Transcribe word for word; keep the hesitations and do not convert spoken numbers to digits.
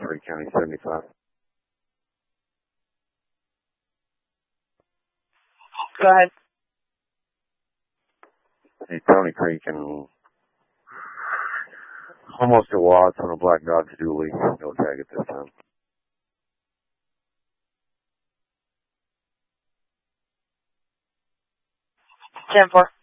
three County seventy-five. Go ahead. Hey, Tony Creek and almost a Watts on a black Dodge Dually. No tag at this time. ten four.